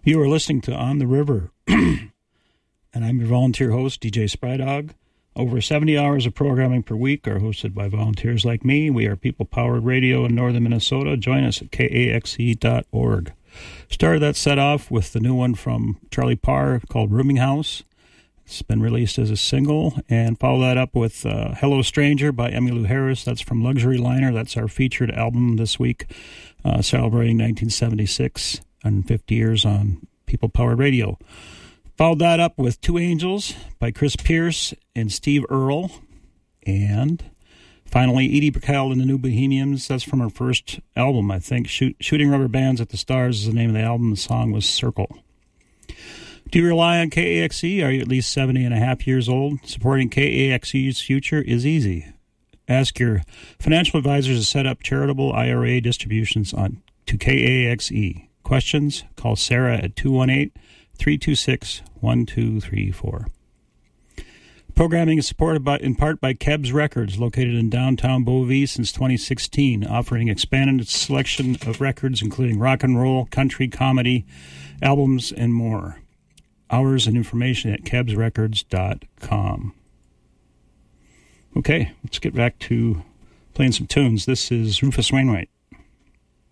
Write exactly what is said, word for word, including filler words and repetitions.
You are listening to On the River, and I'm your volunteer host, D J Spry Dog. Over seventy hours of programming per week are hosted by volunteers like me. We are people-powered radio in northern Minnesota. Join us at K A X E dot org. Started that set off with the new one from Charlie Parr called Rooming House. It's been released as a single, and follow that up with uh, Hello Stranger by Emmylou Harris. That's from Luxury Liner. That's our featured album this week, uh, celebrating nineteen seventy-six and fifty years on people-powered radio. Followed that up with Two Angels by Chris Pierce and Steve Earle. And finally, Edie Brickell and the New Bohemians. That's from her first album, I think. Shoot, Shooting Rubber Bands at the Stars is the name of the album. The song was Circle. Do you rely on K A X E? Are you at least seventy and a half years old? Supporting K A X E's future is easy. Ask your financial advisors to set up charitable I R A distributions on to K A X E. Questions? Call Sarah at two one eight, three two six, one two three four. Programming is supported by, in part by Kebs Records, located in downtown Beauvais since twenty sixteen, offering expanded selection of records including rock and roll, country, comedy, albums, and more. Hours and information at kebs records dot com. Okay, let's get back to playing some tunes. This is Rufus Wainwright.